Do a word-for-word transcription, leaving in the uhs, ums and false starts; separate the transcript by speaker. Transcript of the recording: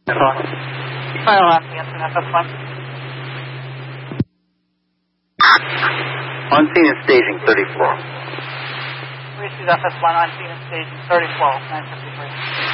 Speaker 1: File on the answer, F S one.
Speaker 2: On scene and staging thirty-four.
Speaker 1: This is F S one on scene and staging thirty-four, nine fifty-three.